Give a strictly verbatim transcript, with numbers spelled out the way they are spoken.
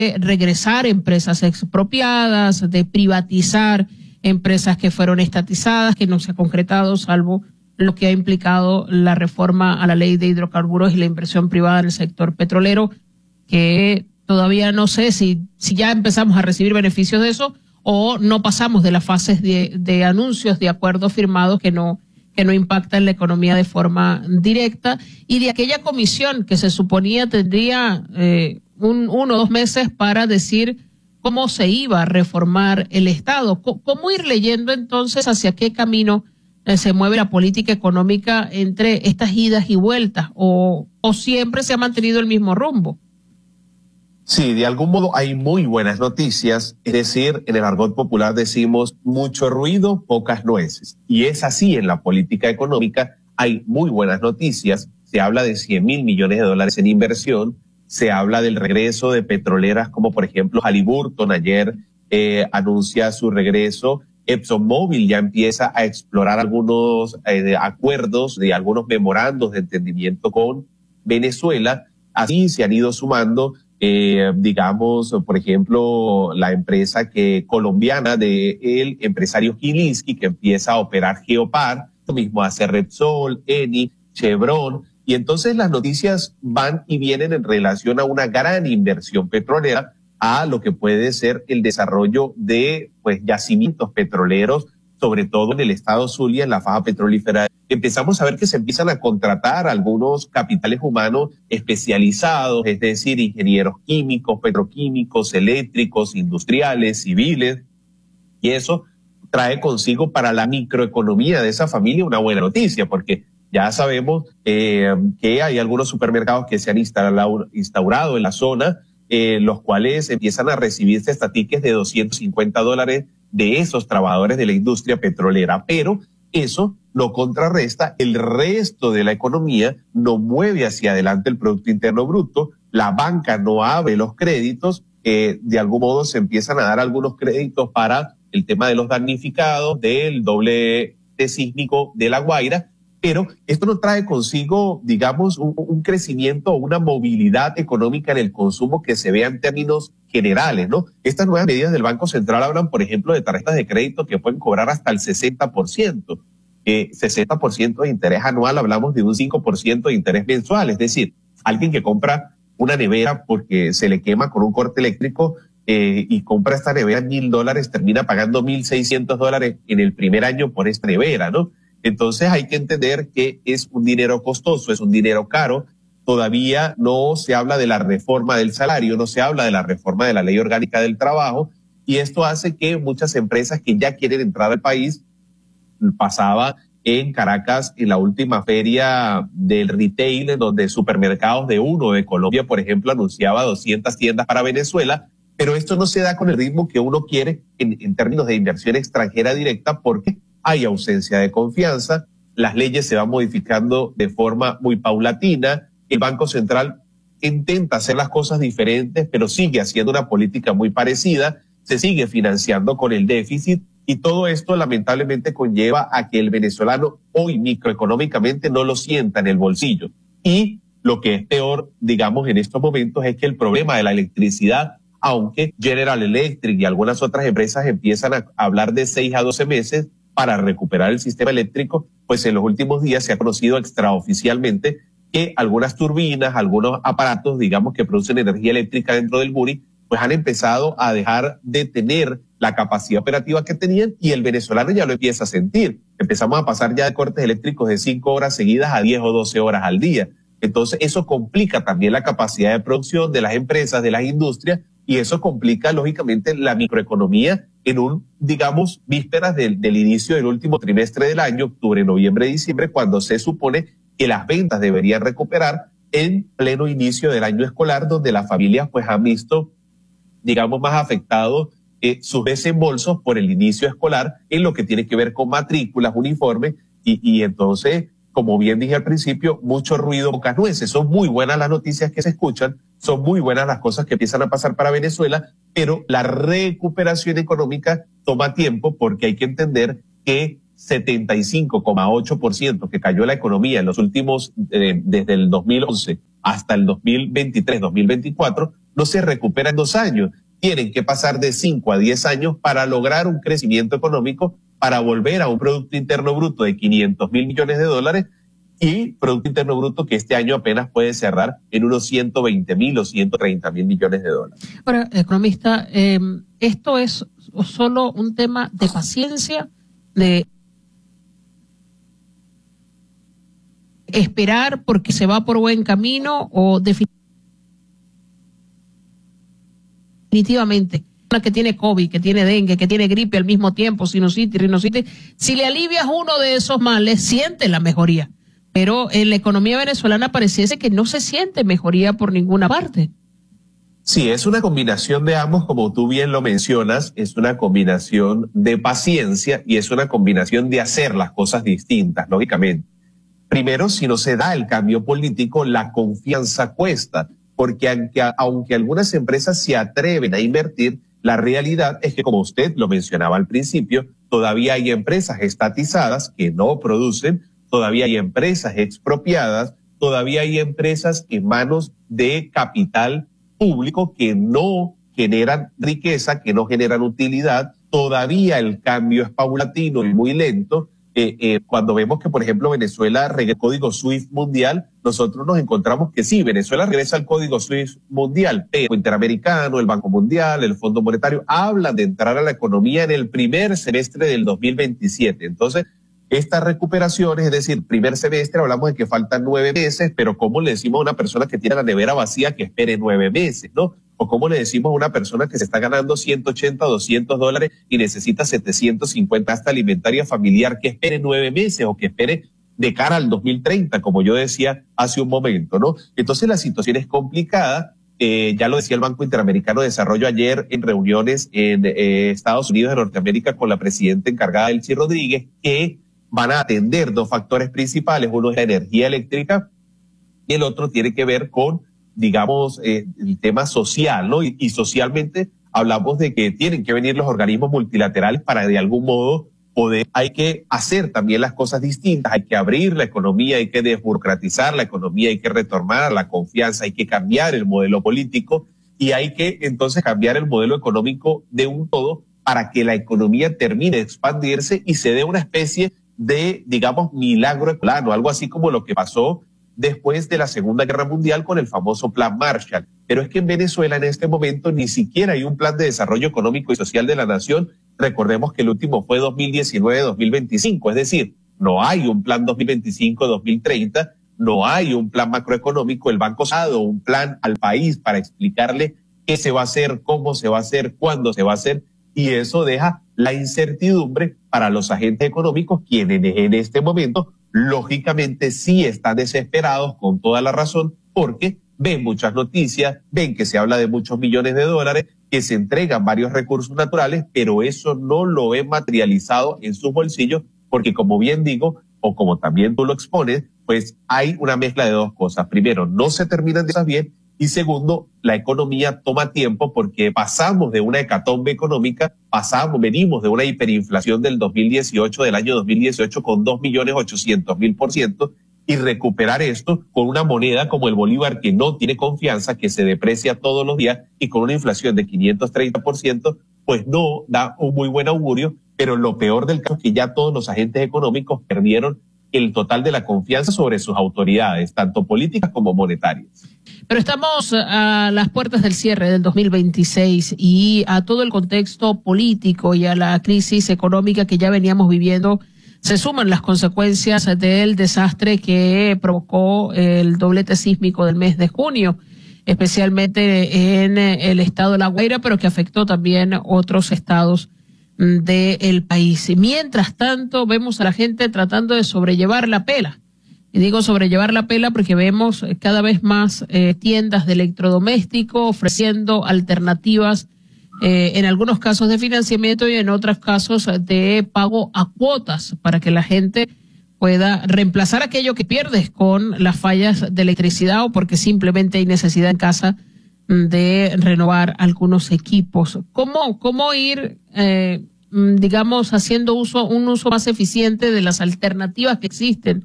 regresar empresas expropiadas, de privatizar empresas que fueron estatizadas, que no se ha concretado, salvo lo que ha implicado la reforma a la ley de hidrocarburos y la inversión privada en el sector petrolero, que todavía no sé si, si ya empezamos a recibir beneficios de eso o no pasamos de las fases de, de anuncios de acuerdos firmados que no, que no impactan la economía de forma directa, y de aquella comisión que se suponía tendría eh, un, uno o dos meses para decir cómo se iba a reformar el Estado. ¿Cómo ir leyendo entonces hacia qué camino eh, se mueve la política económica entre estas idas y vueltas, o, o siempre se ha mantenido el mismo rumbo? Sí, de algún modo hay muy buenas noticias, es decir, en el argot popular decimos mucho ruido, pocas nueces. Y es así en la política económica, hay muy buenas noticias, se habla de cien mil millones de dólares en inversión, se habla del regreso de petroleras como por ejemplo Halliburton, ayer eh, anuncia su regreso, ExxonMobil ya empieza a explorar algunos eh, acuerdos, de algunos memorandos de entendimiento con Venezuela, así se han ido sumando. Eh, digamos, por ejemplo, la empresa que colombiana de el empresario Gilinski, que empieza a operar Geopar, lo mismo hace Repsol, Eni, Chevron, y entonces las noticias van y vienen en relación a una gran inversión petrolera, a lo que puede ser el desarrollo de pues yacimientos petroleros, sobre todo en el estado Zulia, en la faja petrolífera. Empezamos a ver que se empiezan a contratar algunos capitales humanos especializados, es decir, ingenieros químicos, petroquímicos, eléctricos, industriales, civiles, y eso trae consigo para la microeconomía de esa familia una buena noticia, porque ya sabemos eh, que hay algunos supermercados que se han instalado, instaurado en la zona, eh, los cuales empiezan a recibir estatiques de doscientos cincuenta dólares de esos trabajadores de la industria petrolera, pero eso no contrarresta el resto de la economía, no mueve hacia adelante el Producto Interno Bruto, la banca no abre los créditos, eh, de algún modo se empiezan a dar algunos créditos para el tema de los damnificados, del doble sísmico de La Guaira, pero esto no trae consigo, digamos, un, un crecimiento o una movilidad económica en el consumo que se vea en términos generales, ¿no? Estas nuevas medidas del Banco Central hablan, por ejemplo, de tarjetas de crédito que pueden cobrar hasta el sesenta por ciento. Eh, sesenta por ciento de interés anual, hablamos de un cinco por ciento de interés mensual, es decir, alguien que compra una nevera porque se le quema con un corte eléctrico eh, y compra esta nevera en mil dólares, termina pagando mil seiscientos dólares en el primer año por esta nevera, ¿no? Entonces hay que entender que es un dinero costoso, es un dinero caro. Todavía no se habla de la reforma del salario, no se habla de la reforma de la ley orgánica del trabajo, y esto hace que muchas empresas que ya quieren entrar al país, pasaba en Caracas en la última feria del retail, en donde Supermercados de Uno de Colombia, por ejemplo, anunciaba doscientas tiendas para Venezuela, pero esto no se da con el ritmo que uno quiere en, en términos de inversión extranjera directa, porque hay ausencia de confianza, las leyes se van modificando de forma muy paulatina, el Banco Central intenta hacer las cosas diferentes, pero sigue haciendo una política muy parecida, se sigue financiando con el déficit, y todo esto lamentablemente conlleva a que el venezolano hoy microeconómicamente no lo sienta en el bolsillo. Y lo que es peor, digamos, en estos momentos es que el problema de la electricidad, aunque General Electric y algunas otras empresas empiezan a hablar de seis a doce meses, para recuperar el sistema eléctrico, pues en los últimos días se ha conocido extraoficialmente que algunas turbinas, algunos aparatos, digamos, que producen energía eléctrica dentro del Guri, pues han empezado a dejar de tener la capacidad operativa que tenían, y el venezolano ya lo empieza a sentir. Empezamos a pasar ya de cortes eléctricos de cinco horas seguidas a diez o doce horas al día. Entonces eso complica también la capacidad de producción de las empresas, de las industrias, y eso complica lógicamente la microeconomía en un, digamos, vísperas del, del inicio del último trimestre del año, octubre, noviembre, diciembre, cuando se supone que las ventas deberían recuperar en pleno inicio del año escolar, donde las familias pues han visto, digamos, más afectados eh, sus desembolsos por el inicio escolar en lo que tiene que ver con matrículas, uniformes, y, y entonces, como bien dije al principio, mucho ruido, pocas nueces. Son muy buenas las noticias que se escuchan, son muy buenas las cosas que empiezan a pasar para Venezuela, pero la recuperación económica toma tiempo, porque hay que entender que setenta y cinco coma ocho por ciento que cayó la economía en los últimos, eh, desde el dos mil once hasta el dos mil veintitrés, dos mil veinticuatro, no se recupera en dos años. Tienen que pasar de cinco a diez años para lograr un crecimiento económico, para volver a un Producto Interno Bruto de quinientos mil millones de dólares y Producto Interno Bruto que este año apenas puede cerrar en unos ciento veinte mil o ciento treinta mil millones de dólares. Ahora, economista, eh, ¿esto es solo un tema de paciencia, de esperar porque se va por buen camino o definitivamente una que tiene COVID, que tiene dengue, que tiene gripe al mismo tiempo, sinusitis, rinositis, si le alivias uno de esos males, siente la mejoría? Pero en la economía venezolana pareciese que no se siente mejoría por ninguna parte. Sí, es una combinación de ambos, como tú bien lo mencionas, es una combinación de paciencia y es una combinación de hacer las cosas distintas, lógicamente. Primero, si no se da el cambio político, la confianza cuesta, porque aunque, aunque algunas empresas se atreven a invertir, la realidad es que, como usted lo mencionaba al principio, todavía hay empresas estatizadas que no producen, todavía hay empresas expropiadas, todavía hay empresas en manos de capital público que no generan riqueza, que no generan utilidad, todavía el cambio es paulatino y muy lento. Eh, eh, cuando vemos que, por ejemplo, Venezuela regresa al código SWIFT mundial, nosotros nos encontramos que sí, Venezuela regresa al código SWIFT mundial, pero Interamericano, el Banco Mundial, el Fondo Monetario, hablan de entrar a la economía en el primer semestre del dos mil veintisiete. Entonces, estas recuperaciones, es decir, primer semestre, hablamos de que faltan nueve meses, pero ¿cómo le decimos a una persona que tiene la nevera vacía que espere nueve meses, no? O ¿cómo le decimos a una persona que se está ganando ciento ochenta, doscientos dólares y necesita setecientos cincuenta hasta alimentaria familiar que espere nueve meses o que espere de cara al dos mil treinta, como yo decía hace un momento, ¿no? Entonces la situación es complicada. Eh, ya lo decía el Banco Interamericano de Desarrollo ayer en reuniones en eh, Estados Unidos de Norteamérica con la presidenta encargada, Elsie Rodríguez, que van a atender dos factores principales. Uno es la energía eléctrica y el otro tiene que ver con, digamos, eh, el tema social, ¿no? Y, y socialmente hablamos de que tienen que venir los organismos multilaterales para de algún modo poder, hay que hacer también las cosas distintas, hay que abrir la economía, hay que desburocratizar la economía, hay que retornar la confianza, hay que cambiar el modelo político y hay que entonces cambiar el modelo económico de un todo para que la economía termine de expandirse y se dé una especie de, digamos, milagro plano, algo así como lo que pasó después de la Segunda Guerra Mundial con el famoso Plan Marshall. Pero es que en Venezuela en este momento ni siquiera hay un plan de desarrollo económico y social de la nación. Recordemos que el último fue dos mil diecinueve a dos mil veinticinco, es decir, no hay un plan dos mil veinticinco a dos mil treinta, no hay un plan macroeconómico. El Banco ha dado un plan al país para explicarle qué se va a hacer, cómo se va a hacer, cuándo se va a hacer, y eso deja la incertidumbre para los agentes económicos, quienes en este momento, lógicamente, sí están desesperados con toda la razón, porque ven muchas noticias, ven que se habla de muchos millones de dólares, que se entregan varios recursos naturales, pero eso no lo ven materializado en sus bolsillos, porque como bien digo, o como también tú lo expones, pues hay una mezcla de dos cosas. Primero, no se terminan de estar bien, y segundo, la economía toma tiempo porque pasamos de una hecatombe económica, pasamos, venimos de una hiperinflación del dos mil dieciocho, del año dos mil dieciocho, con dos millones ochocientos mil por ciento, y recuperar esto con una moneda como el bolívar que no tiene confianza, que se deprecia todos los días y con una inflación de quinientos treinta por ciento, pues no da un muy buen augurio, pero lo peor del caso es que ya todos los agentes económicos perdieron el total de la confianza sobre sus autoridades, tanto políticas como monetarias. Pero estamos a las puertas del cierre del dos mil veintiséis y a todo el contexto político y a la crisis económica que ya veníamos viviendo se suman las consecuencias del desastre que provocó el doblete sísmico del mes de junio, especialmente en el estado de La Guaira, pero que afectó también otros estados del país. Y mientras tanto, vemos a la gente tratando de sobrellevar la pela. Y digo sobrellevar la pela porque vemos cada vez más eh, tiendas de electrodoméstico ofreciendo alternativas, eh, en algunos casos de financiamiento y en otros casos de pago a cuotas para que la gente pueda reemplazar aquello que pierdes con las fallas de electricidad o porque simplemente hay necesidad en casa de renovar algunos equipos. ¿Cómo, cómo ir, eh, digamos, haciendo uso, un uso más eficiente de las alternativas que existen